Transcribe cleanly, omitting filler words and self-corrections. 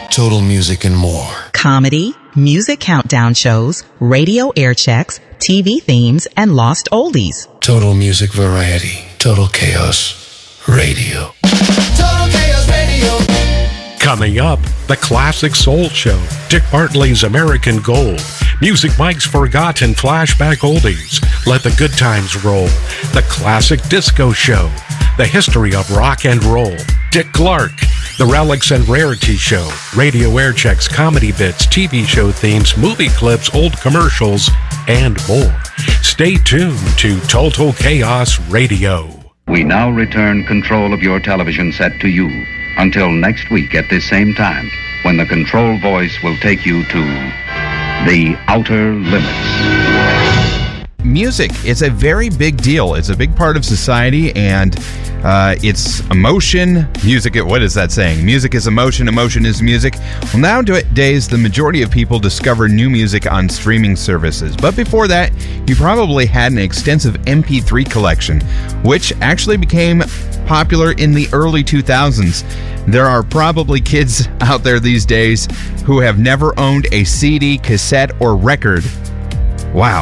Total Music and more. Comedy, music countdown shows, radio air checks, TV themes, and lost oldies. Total Music Variety. Total Chaos Radio. Total Chaos Radio. Coming up, the Classic Soul Show, Dick Bartley's American Gold, Music Mike's Forgotten Flashback Oldies, Let the Good Times Roll, the Classic Disco Show, the History of Rock and Roll, Dick Clark, the Relics and Rarity Show, radio air checks, comedy bits, TV show themes, movie clips, old commercials, and more. Stay tuned to Total Chaos Radio. We now return control of your television set to you. Until next week at this same time, when the control voice will take you to the outer limits. Music is a very big deal. It's a big part of society, and it's emotion. Music, what is that saying? Music is emotion, emotion is music. Well, nowadays, the majority of people discover new music on streaming services. But before that, you probably had an extensive MP3 collection, which actually became popular in the early 2000s. There are probably kids out there these days who have never owned a CD, cassette, or record. Wow.